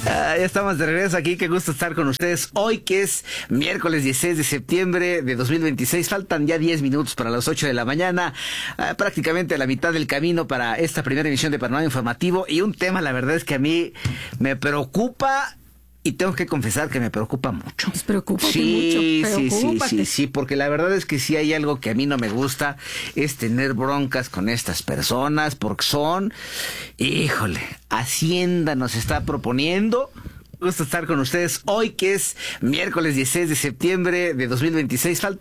Ya estamos de regreso aquí, qué gusto estar con ustedes hoy que es miércoles 16 de septiembre de 2026. Faltan ya 10 minutos para las 8 de la mañana, prácticamente a la mitad del camino para esta primera emisión de Panorama Informativo, y un tema, la verdad es que a mí me preocupa. Y tengo que confesar que me preocupa mucho. Pues preocúpate sí, mucho, preocúpate. Sí, porque la verdad es que sí hay algo que a mí no me gusta, es tener broncas con estas personas, porque son, híjole, Hacienda nos está proponiendo. Gusto estar con ustedes hoy que es miércoles 16 de septiembre de 2026.